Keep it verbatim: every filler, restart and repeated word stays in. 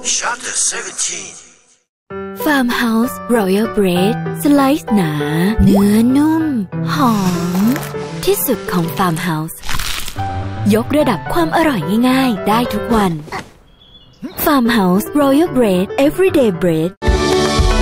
Chapter seventeen Farmhouse Royal Bread สไลซ์หนาเนื้อนุ่มหอมที่สุดของ Farmhouse ยกระดับความอร่อยง่ายๆได้ทุกวัน Farmhouse Royal Bread Everyday Bread